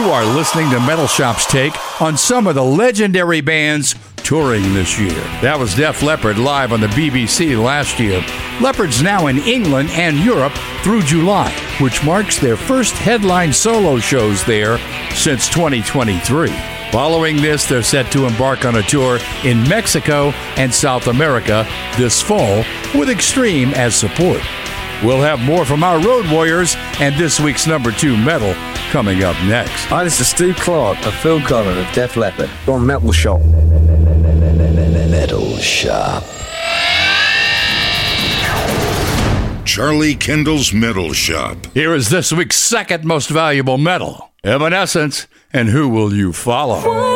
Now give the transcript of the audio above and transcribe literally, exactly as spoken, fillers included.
You are listening to Metal Shop's take on some of the legendary bands touring this year. That was Def Leppard live on the B B C last year. Leppard's now in England and Europe through July, which marks their first headline solo shows there since twenty twenty-three. Following this, they're set to embark on a tour in Mexico and South America this fall with Extreme as support. We'll have more from our Road Warriors and this week's number two metal coming up next. Hi, this is Steve Clark of Phil Collin of Def Leppard on Metal Shop. Metal Shop. Charlie Kendall's Metal Shop. Here is this week's second most valuable metal, Evanescence, and Who Will You Follow?